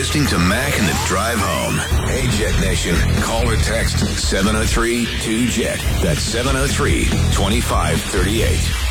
listening to Mac in the drive home. Hey, Jet Nation. Call or text 703-2JET. That's 703-2538.